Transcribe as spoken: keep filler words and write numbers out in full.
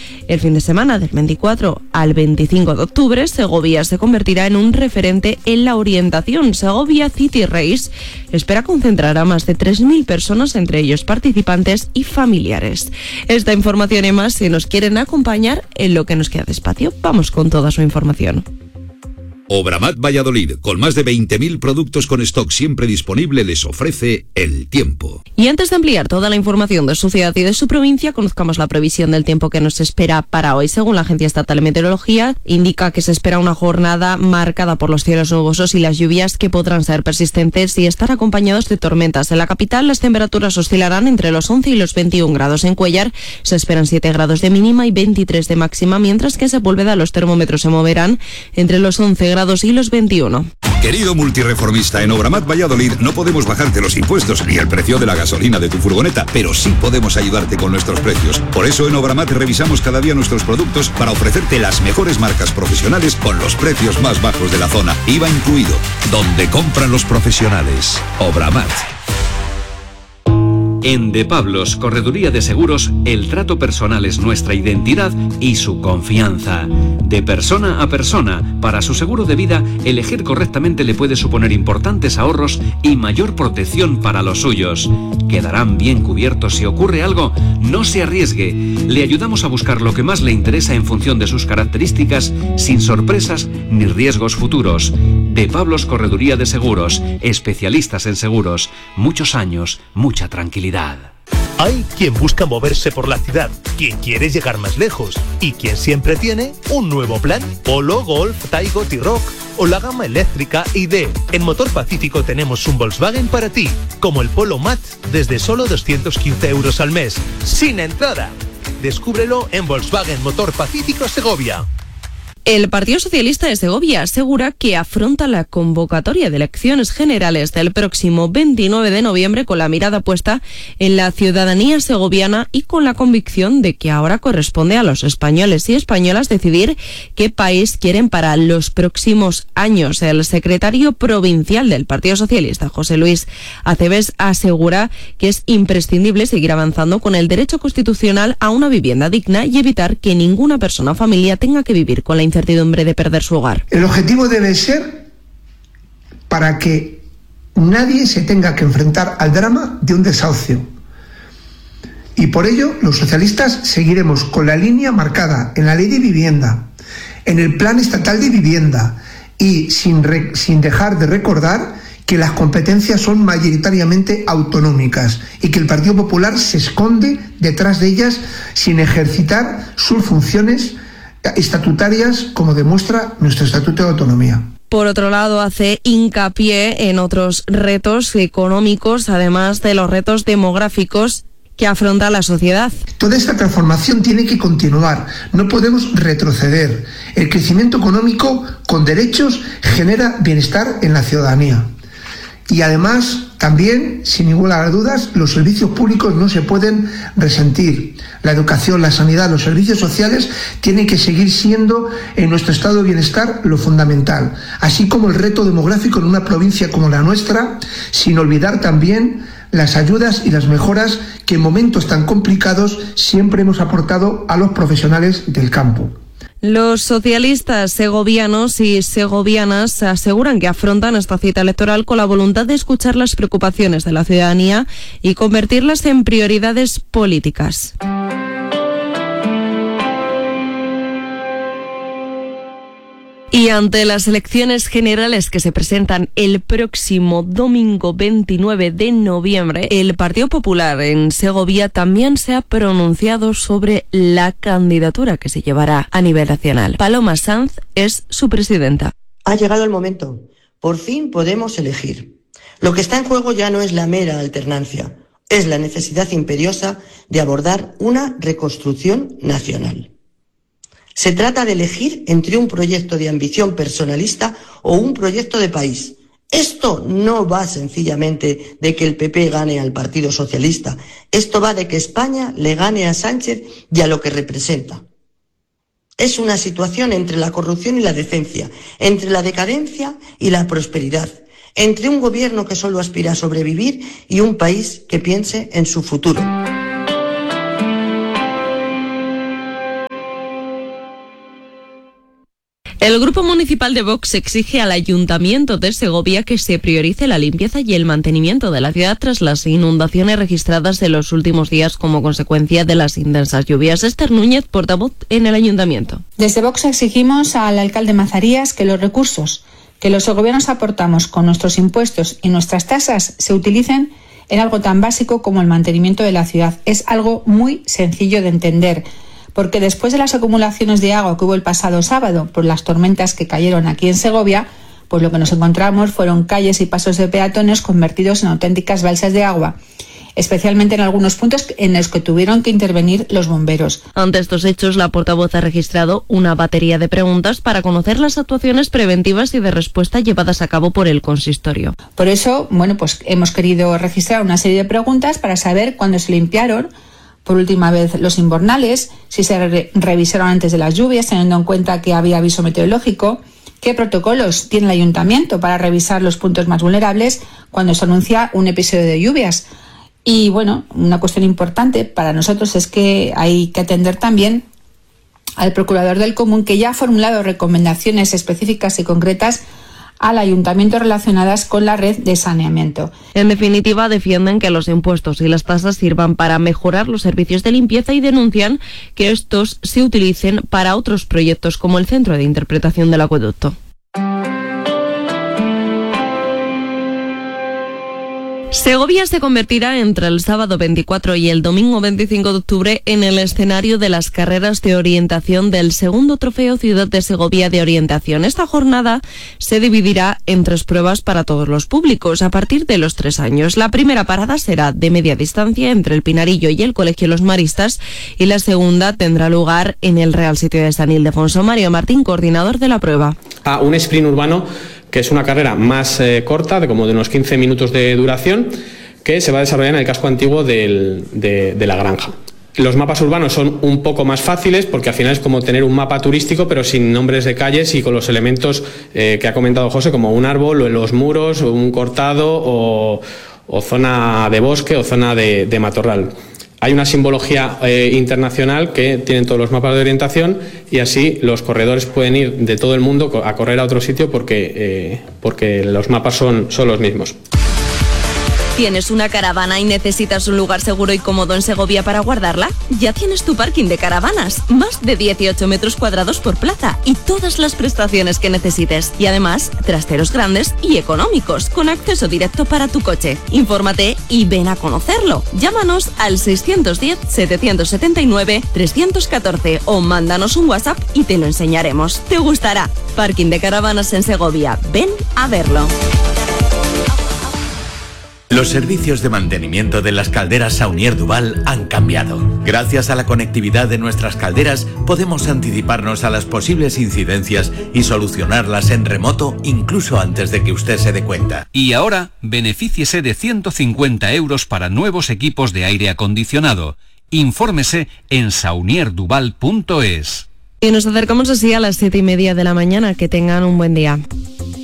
El fin de semana del veinticuatro al veinticinco de octubre, Segovia se convertirá en un referente en la orientación. Segovia City Race espera concentrar a más de tres mil personas, entre ellos participantes y familiares. Esta información y más, si nos quieren acompañar en lo que nos queda de espacio, vamos con toda su información. Obramat Valladolid, con más de veinte mil productos con stock siempre disponible, les ofrece el tiempo. Y antes de ampliar toda la información de su ciudad y de su provincia, conozcamos la previsión del tiempo que nos espera para hoy. Según la Agencia Estatal de Meteorología, indica que se espera una jornada marcada por los cielos nubosos y las lluvias que podrán ser persistentes y estar acompañados de tormentas. En la capital, las temperaturas oscilarán entre los once y los veintiún grados. En Cuéllar se esperan siete grados de mínima y veintitrés de máxima, mientras que en Sepúlveda los termómetros se moverán entre los once grados y los veintiuno. Querido multireformista, en Obramat Valladolid no podemos bajarte los impuestos ni el precio de la gasolina de tu furgoneta, pero sí podemos ayudarte con nuestros precios. Por eso en Obramat revisamos cada día nuestros productos para ofrecerte las mejores marcas profesionales con los precios más bajos de la zona. I V A incluido. Donde compran los profesionales. Obramat. En De Pablos, Correduría de Seguros, el trato personal es nuestra identidad y su confianza. De persona a persona, para su seguro de vida, elegir correctamente le puede suponer importantes ahorros y mayor protección para los suyos. Quedarán bien cubiertos si ocurre algo. No se arriesgue. Le ayudamos a buscar lo que más le interesa en función de sus características, sin sorpresas ni riesgos futuros. De Pablos, Correduría de Seguros, especialistas en seguros. Muchos años, mucha tranquilidad. Hay quien busca moverse por la ciudad, quien quiere llegar más lejos y quien siempre tiene un nuevo plan. Polo, Golf, Taigo, T-Roc o la gama eléctrica I D. En Motor Pacífico tenemos un Volkswagen para ti, como el Polo Mat, desde solo doscientos quince euros al mes, sin entrada. Descúbrelo en Volkswagen Motor Pacífico Segovia. El Partido Socialista de Segovia asegura que afronta la convocatoria de elecciones generales del próximo veintinueve de noviembre con la mirada puesta en la ciudadanía segoviana y con la convicción de que ahora corresponde a los españoles y españolas decidir qué país quieren para los próximos años. El secretario provincial del Partido Socialista, José Luis Acebes, asegura que es imprescindible seguir avanzando con el derecho constitucional a una vivienda digna y evitar que ninguna persona o familia tenga que vivir con la incertidumbre de perder su hogar. El objetivo debe ser para que nadie se tenga que enfrentar al drama de un desahucio. Y por ello, los socialistas seguiremos con la línea marcada en la Ley de Vivienda, en el Plan Estatal de Vivienda y sin, re, sin dejar de recordar que las competencias son mayoritariamente autonómicas y que el Partido Popular se esconde detrás de ellas sin ejercitar sus funciones estatutarias, como demuestra nuestro Estatuto de Autonomía. Por otro lado, hace hincapié en otros retos económicos, además de los retos demográficos que afronta la sociedad. Toda esta transformación tiene que continuar, no podemos retroceder. El crecimiento económico con derechos genera bienestar en la ciudadanía. Y además, también, sin ninguna de dudas, los servicios públicos no se pueden resentir. La educación, la sanidad, los servicios sociales tienen que seguir siendo en nuestro estado de bienestar lo fundamental, así como el reto demográfico en una provincia como la nuestra, sin olvidar también las ayudas y las mejoras que en momentos tan complicados siempre hemos aportado a los profesionales del campo. Los socialistas segovianos y segovianas aseguran que afrontan esta cita electoral con la voluntad de escuchar las preocupaciones de la ciudadanía y convertirlas en prioridades políticas. Y ante las elecciones generales que se presentan el próximo domingo veintinueve de noviembre, el Partido Popular en Segovia también se ha pronunciado sobre la candidatura que se llevará a nivel nacional. Paloma Sanz es su presidenta. Ha llegado el momento. Por fin podemos elegir. Lo que está en juego ya no es la mera alternancia, es la necesidad imperiosa de abordar una reconstrucción nacional. Se trata de elegir entre un proyecto de ambición personalista o un proyecto de país. Esto no va sencillamente de que el P P gane al Partido Socialista. Esto va de que España le gane a Sánchez y a lo que representa. Es una situación entre la corrupción y la decencia, entre la decadencia y la prosperidad, entre un gobierno que solo aspira a sobrevivir y un país que piense en su futuro. El Grupo Municipal de Vox exige al Ayuntamiento de Segovia que se priorice la limpieza y el mantenimiento de la ciudad tras las inundaciones registradas en los últimos días como consecuencia de las intensas lluvias. Esther Núñez, portavoz en el Ayuntamiento. Desde Vox exigimos al alcalde Mazarías que los recursos que los segovianos aportamos con nuestros impuestos y nuestras tasas se utilicen en algo tan básico como el mantenimiento de la ciudad. Es algo muy sencillo de entender, porque después de las acumulaciones de agua que hubo el pasado sábado por las tormentas que cayeron aquí en Segovia, pues lo que nos encontramos fueron calles y pasos de peatones convertidos en auténticas balsas de agua, especialmente en algunos puntos en los que tuvieron que intervenir los bomberos. Ante estos hechos, la portavoz ha registrado una batería de preguntas para conocer las actuaciones preventivas y de respuesta llevadas a cabo por el consistorio. Por eso, bueno, pues hemos querido registrar una serie de preguntas para saber cuándo se limpiaron por última vez los invernales, si se re- revisaron antes de las lluvias, teniendo en cuenta que había aviso meteorológico, qué protocolos tiene el ayuntamiento para revisar los puntos más vulnerables cuando se anuncia un episodio de lluvias. Y bueno, una cuestión importante para nosotros es que hay que atender también al Procurador del Común, que ya ha formulado recomendaciones específicas y concretas al ayuntamiento relacionadas con la red de saneamiento. En definitiva, defienden que los impuestos y las tasas sirvan para mejorar los servicios de limpieza y denuncian que estos se utilicen para otros proyectos como el Centro de Interpretación del Acueducto. Segovia se convertirá entre el sábado veinticuatro y el domingo veinticinco de octubre en el escenario de las carreras de orientación del segundo Trofeo Ciudad de Segovia de Orientación. Esta jornada se dividirá en tres pruebas para todos los públicos a partir de los tres años. La primera parada será de media distancia entre el Pinarillo y el Colegio Los Maristas y la segunda tendrá lugar en el Real Sitio de San Ildefonso. Mario Martín, coordinador de la prueba. A un sprint urbano que es una carrera más eh, corta, de como de unos quince minutos de duración, que se va a desarrollar en el casco antiguo del, de, de la granja. Los mapas urbanos son un poco más fáciles porque al final es como tener un mapa turístico pero sin nombres de calles y con los elementos eh, que ha comentado José, como un árbol o los muros o un cortado o, o zona de bosque o zona de, de matorral. Hay una simbología eh, internacional que tienen todos los mapas de orientación y así los corredores pueden ir de todo el mundo a correr a otro sitio porque, eh, porque los mapas son, son los mismos. ¿Tienes una caravana y necesitas un lugar seguro y cómodo en Segovia para guardarla? Ya tienes tu parking de caravanas, más de dieciocho metros cuadrados por plaza y todas las prestaciones que necesites. Y además, trasteros grandes y económicos, con acceso directo para tu coche. Infórmate y ven a conocerlo. Llámanos al seiscientos diez, setecientos setenta y nueve, trescientos catorce o mándanos un WhatsApp y te lo enseñaremos. Te gustará. Parking de caravanas en Segovia. Ven a verlo. Los servicios de mantenimiento de las calderas Saunier Duval han cambiado. Gracias a la conectividad de nuestras calderas, podemos anticiparnos a las posibles incidencias y solucionarlas en remoto incluso antes de que usted se dé cuenta. Y ahora, benefíciese de ciento cincuenta euros para nuevos equipos de aire acondicionado. Infórmese en saunier duval punto es. Y nos acercamos así a las siete y media de la mañana. Que tengan un buen día.